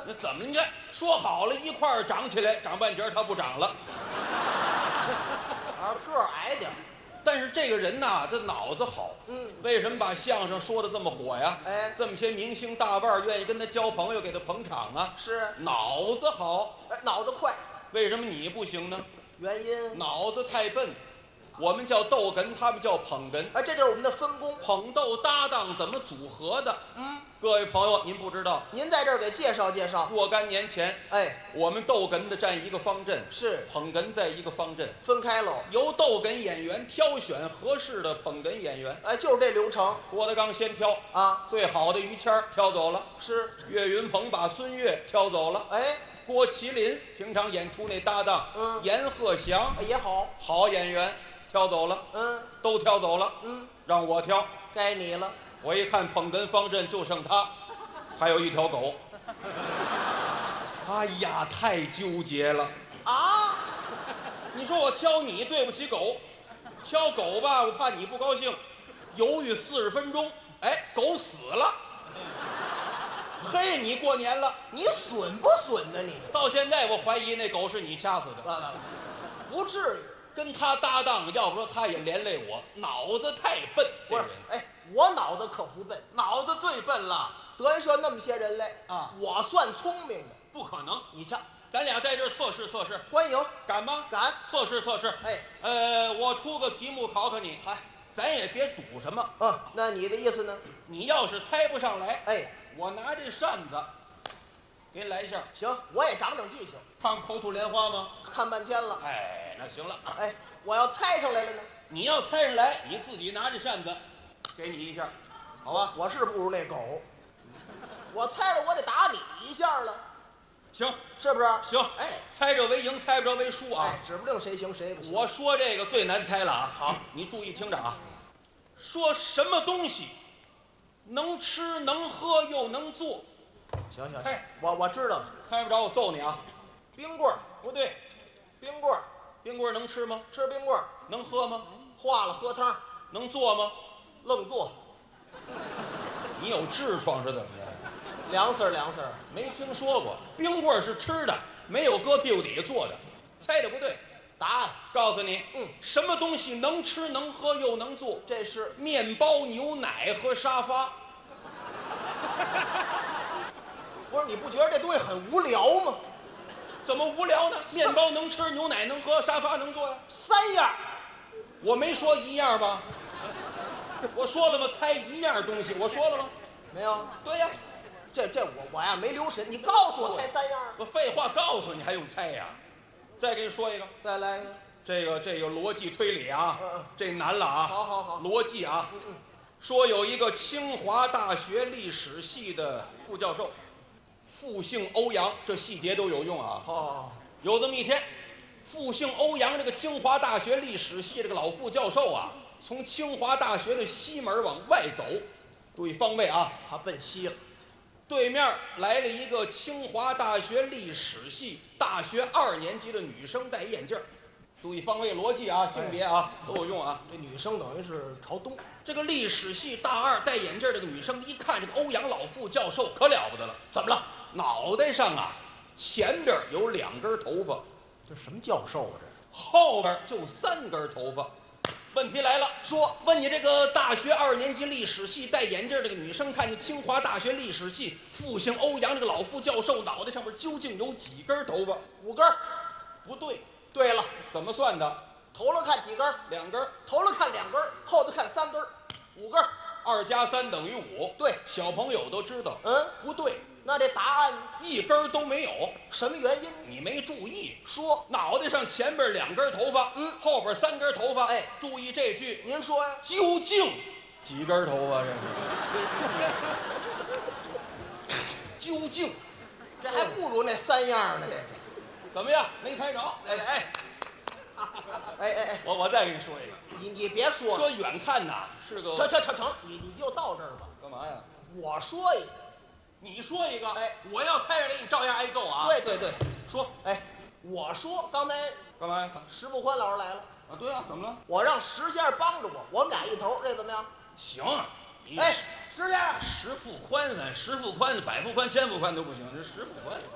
那怎么？你看说好了一块儿长起来，长半截它不长了。 啊，个儿矮点儿。 但是这个人呐，这脑子好。为什么把相声说的这么火呀？ 哎， 这么些明星大腕儿愿意跟他交朋友，给他捧场啊。 是脑子好。 哎，脑子快。 为什么你不行呢？ 原因脑子太笨。我们叫逗哏，他们叫捧哏。 哎，这就是我们的分工。 捧逗搭档怎么组合的？各位朋友，您不知道， 您在这儿给介绍介绍。 若干年前， 哎， 我们逗哏的站一个方阵， 是捧哏在一个方阵， 分开喽。 由逗哏演员挑选合适的捧哏演员。 哎，就是这流程郭德纲先挑啊， 最好的于谦儿挑走了， 是岳云鹏把孙越挑走了， 哎， 郭麒麟平常演出那搭档，阎鹤祥也好， 好演员挑走了，都挑走了，让我挑， 该你了。 我一看捧哏方阵就剩他，还有一条狗。哎呀，太纠结了啊！ 你说我挑你对不起狗，挑狗吧，我怕你不高兴，犹豫40分钟，哎，狗死了。嘿，你过年了， 你损不损呢？你到现在我怀疑那狗是你掐死的。 不至于， 跟他搭档，要不说他也连累我，脑子太笨。 不是？哎，我脑子可不笨， 脑子最笨了。 德云社那么些人来啊， 我算聪明的。 不可能， 你瞧， 咱俩在这儿测试测试， 欢迎， 敢吗？ 敢， 测试测试。 哎， 我出个题目考考你， 嗨， 咱也别赌什么。 那你的意思呢？ 你要是猜不上来， 哎， 我拿这扇子给你来一下。 行，我也长长记性。 看口吐莲花吗？ 看半天了。 哎，那行了。 哎，我要猜上来了呢？ 你要猜上来，你自己拿着扇子，给你一下，好吧？ 我是不如那狗，我猜了我得打你一下了。 行， 是不是？ 行， 哎， 猜着为赢，猜不着为输啊！ 哎，指不定谁行谁不行。 我说这个最难猜了啊！好，你注意听着啊。说什么东西能吃能喝又能做？ 行， 猜， 我知道了。 猜不着我揍你啊！ 冰棍儿不对， 冰棍儿， 冰棍儿能吃吗？ 吃冰棍儿， 能喝吗？ 化了喝汤， 能做吗？ 愣做， 你有痔疮是怎么着？ 凉丝儿凉丝儿。 没听说过，冰棍儿是吃的，没有搁屁股底下做的。猜的不对， 答案告诉你，什么东西能吃能喝又能做？ 这是面包、牛奶和沙发。 不是？你不觉得这东西很无聊吗？ 怎么无聊呢？面包能吃，牛奶能喝，沙发能坐呀。 3样， 我没说一样吧？我说了吗？猜一样东西，我说了吗？ 没有。 对呀， 这我呀没留神，你告诉我猜3样。 我废话告诉你还用猜呀？再给你说一个， 再来一个。 这个逻辑推理啊，这难了啊。 好， 逻辑啊。说有一个清华大学历史系的副教授，复姓欧阳，这细节都有用啊。有这么一天，复姓欧阳这个清华大学历史系这个老副教授啊，从清华大学的西门往外走，注意方位啊， 他奔西了。 对面来了一个清华大学历史系大学2年级的女生，戴眼镜。注意方位逻辑啊，性别啊都有用啊。 这女生等于是朝东。 这个历史系大2戴眼镜这个女生一看这个欧阳老副教授可了不得了，怎么了？脑袋上啊前边有2根头发， 这什么教授啊？这后边就3根头发。问题来了，说问你这个大学2年级历史系戴眼镜这个女生，看见清华大学历史系复姓欧阳这个老副教授脑袋上面究竟有几根头发 ？5根。 不对。 对了， 怎么算的？ 头了看几根 ？2根。 头了看2根，后头看3根，5根。 2加3等于5。 对， 小朋友都知道。不对。 那这答案 1根都没有。 什么原因？ 你没注意。 说脑袋上前边2根头发，后边3根头发。 哎， 注意这句。 您说呀？ 究竟几根头发？这究竟， 这还不如那3样呢。这个怎么样？没猜着？哎，我再给你说一个。 你别说了。 说远看呐是个。 成，你就到这儿吧。 干嘛呀？ 我说一个， 你说一个。 哎， 我要猜上来，你照样挨揍啊。 对， 说。 哎，我说刚才干嘛呀？ 石富宽老师来了。 对啊，怎么了？ 我让石先生帮着我，我们俩一头，这怎么样？ 行。 哎， 10样。 10副宽，10副宽，100副宽，1000副宽都不行，这10副宽。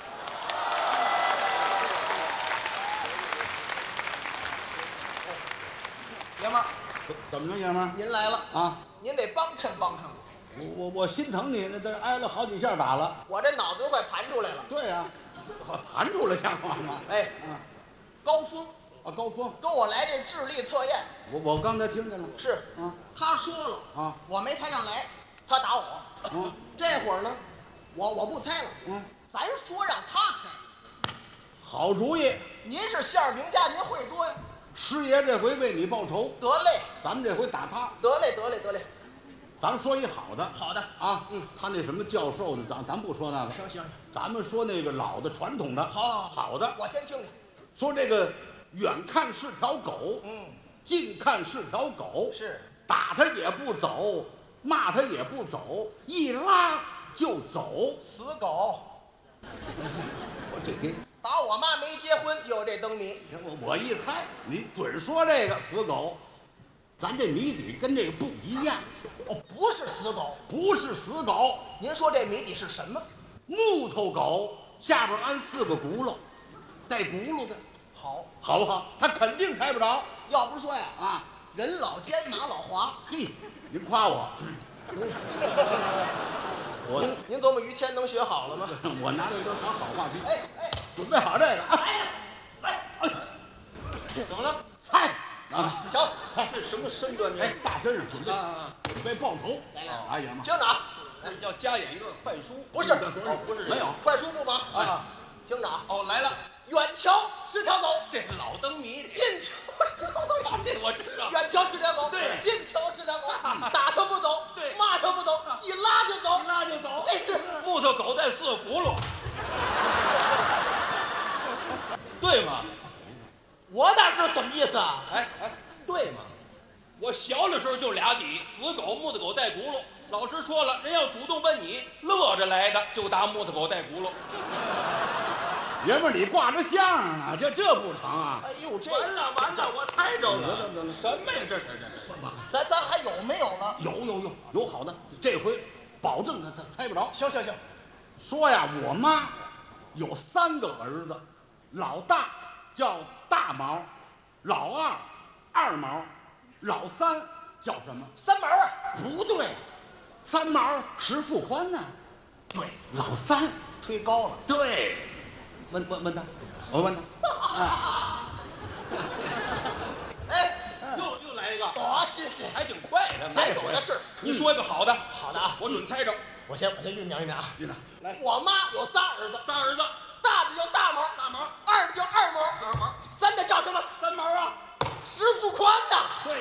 爷们儿， 怎么着，爷们儿您来了啊？ 您得帮衬帮衬我， 我心疼你，那都挨了好几下打了。 我这脑子都快盘出来了。 对呀、盘出来像话吗？ 哎，高峰啊，高峰， 跟我来这智力测验， 我刚才听见了。 是啊， 他说了啊， 我没猜上来，他打我。这会儿呢，我不猜了，咱说让他猜。 好主意， 您是相声名家，您会多呀。 师爷这回为你报仇， 得嘞， 咱们这回打他。 得嘞，得嘞，得嘞。 咱们说一好的好的， 啊，他那什么教授的，咱不说那个， 行， 咱们说那个老的传统的，好的。 我先听听。 说这个远看是条狗，近看是条狗， 是打他也不走，骂他也不走，一拉就走。 死狗， 我这给打我妈没结婚就有这灯谜。 我一猜，你准说这个死狗，咱这谜底跟这个不一样， 哦，不是死狗。 不是死狗， 您说这谜底是什么？ 木头狗下边安4个轱辘，带轱辘的，好不好？他肯定猜不着要不是说呀， 啊！ 人老奸马老滑。 嘿，您夸我， 您琢磨于谦能学好了吗？ 我拿这都当好话题， 哎， 准备好这个啊！ 来， 怎么了？ 猜啊！ 行， 这什么身段？ 哎，大身上准备啊， 准备报仇， 来， 哎呀妈！ 听着啊， 要加演一段快书。 不是， 不是没有， 快书不忙啊。 听着啊， 哦，来了， 远瞧是条狗， 这老灯谜， 近瞧这我知道。 远瞧是条狗， 对近瞧是条狗，打它不走， 对骂它不走，一拉就走， 一拉就走， 这是木头狗带4个轱辘，对吗？ 我哪知道怎么意思啊？ 哎，对吗？我小的时候就俩底，死狗、木头狗带轱辘。老师说了，人要主动问你，乐着来的就打木头狗带轱辘。 爷们儿，你挂着相啊，这不成啊！ 哎呦，这完了，我猜着了。 得了什么呀？这咱还有没有了？ 有好的，这回保证他猜不着。 行， 说呀，我妈有3个儿子，老大叫大毛，老二二毛，老三叫什么？ 三毛啊， 不对，3毛10副宽呢。对，老三忒高了。 对，问他，我问他， 哎， 又来一个， 多新鲜！ 还挺快的。 咱有的是。 你说一个好的， 好的啊， 我准猜着。 我先酝酿啊。 院长来， 我妈有仨儿子， 3儿子， 大的叫大毛， 大毛、 二的叫二毛， 二毛、 三的叫什么 3毛啊。 10副宽呐。 对，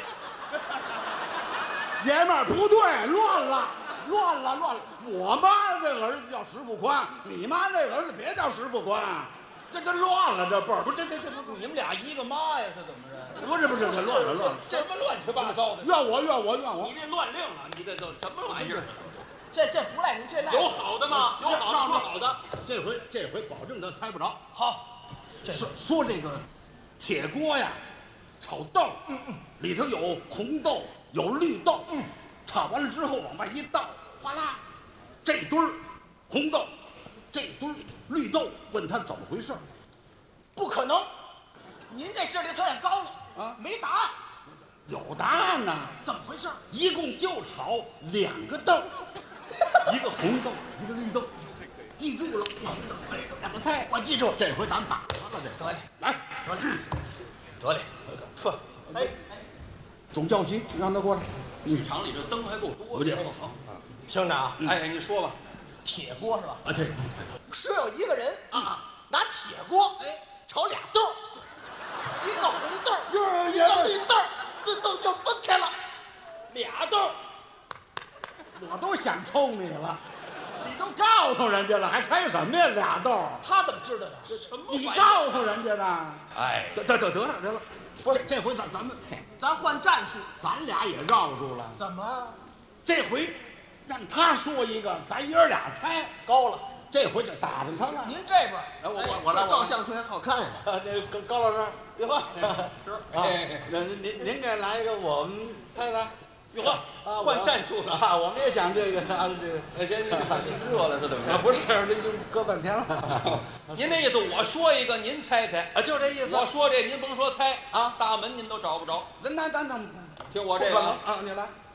爷们儿不对，乱了。我妈这个儿子叫10副宽，你妈那个儿子别叫10副宽，这乱了，这辈儿不这你们俩一个妈呀？是怎么着？ 不是这乱了。 什么乱七八糟的？ 怨我， 你这乱令啊！你这都什么玩意儿？ 这不赖您，这赖有好的吗？有好的说好的。 这回保证他猜不着。 好。 说这个铁锅呀，炒豆，里头有红豆，有绿豆，炒完了之后往外一倒，哗啦，这堆儿红豆，这堆儿绿豆，问他怎么回事？ 不可能，您这智力测验高了啊， 没答案。 有答案呢， 怎么回事？ 一共就炒2个豆，一个红豆，一个绿豆，记住了，红豆绿豆2个菜， 我记住。 这回咱打他了，这得嘞， 来， 得嘞，呵，哎， 总教习让他过来， 剧场里这灯还够多的。 不对， 好。 听着啊， 哎，你说吧。 铁锅是吧？ 啊对， 是有一个人拿铁锅炒俩豆，一个红豆，一个绿豆，自动就分开了。 俩豆， 我都想抽你了，你都告诉人家了，还猜什么呀？2豆， 他怎么知道的？ 什么你玩意儿？ 告诉人家的。 哎， 得了，不是这回咱们咱换战术。 咱俩也绕住了， 怎么这回让他说一个，咱爷儿俩猜， 高了？ 这回就打上他了。 您这边， 我来照相片好看呀。 那高老师，别慌， 是。 啊，那您给来一个，我们猜猜。 哟呵，换战术了。 啊！我们也想这个啊，这个人热了是怎么着？ 不是，这就搁半天了您那意思，我说一个，您猜猜。 啊，就这意思。 我说这，您甭说猜啊， 大门您都找不着。 那听我这个不可能啊，你来。